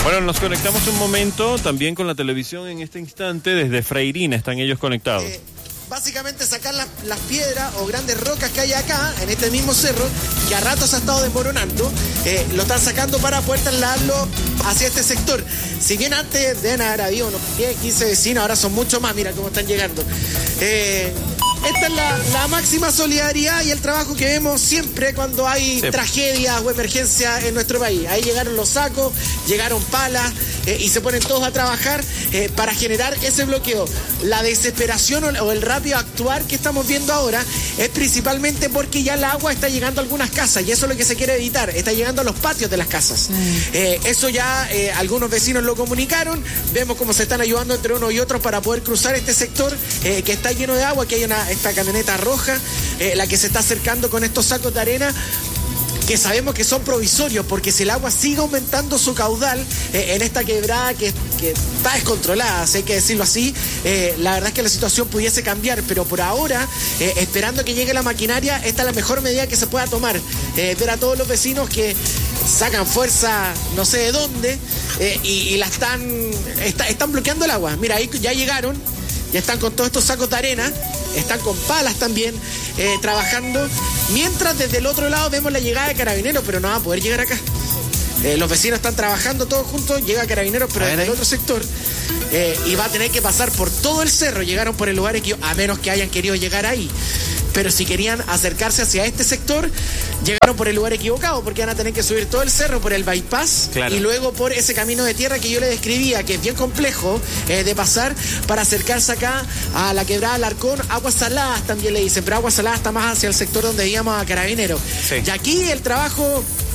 Bueno, nos conectamos un momento también con la televisión en este instante. Desde Freirina están ellos conectados. Básicamente sacar las piedras o grandes rocas que hay acá, en este mismo cerro, que a ratos ha estado desmoronando, lo están sacando para poder trasladarlo hacia este sector. Si bien antes deben haber habido unos 10, 15 vecinos, ahora son mucho más, mira cómo están llegando. Esta es la máxima solidaridad y el trabajo que vemos siempre cuando hay tragedias o emergencias en nuestro país. Ahí llegaron los sacos, llegaron palas y se ponen todos a trabajar para generar ese bloqueo. La desesperación o el rápido actuar que estamos viendo ahora es principalmente porque ya el agua está llegando a algunas casas y eso es lo que se quiere evitar, está llegando a los patios de las casas. Eso ya algunos vecinos lo comunicaron, vemos cómo se están ayudando entre unos y otros para poder cruzar este sector que está lleno de agua, que hay esta camioneta roja, la que se está acercando con estos sacos de arena, que sabemos que son provisorios, porque si el agua sigue aumentando su caudal en esta quebrada que está descontrolada, si hay que decirlo así, la verdad es que la situación pudiese cambiar, pero por ahora, esperando que llegue la maquinaria, esta es la mejor medida que se pueda tomar. Ver a todos los vecinos que sacan fuerza no sé de dónde y la están bloqueando el agua. Mira, ahí ya llegaron, ya están con todos estos sacos de arena, están con palas también trabajando, mientras desde el otro lado vemos la llegada de Carabineros, pero no va a poder llegar acá. Los vecinos están trabajando todos juntos, llega Carabineros, pero desde el otro sector, y va a tener que pasar por todo el cerro. Llegaron por el lugar a menos que hayan querido llegar ahí. Pero si querían acercarse hacia este sector, llegaron por el lugar equivocado, porque van a tener que subir todo el cerro por el bypass, claro, y luego por ese camino de tierra que yo le describía, que es bien complejo de pasar, para acercarse acá a la quebrada Alarcón. Aguas Saladas también le dicen, pero Aguas Saladas está más hacia el sector donde íbamos a Carabineros. Sí. Y aquí el trabajo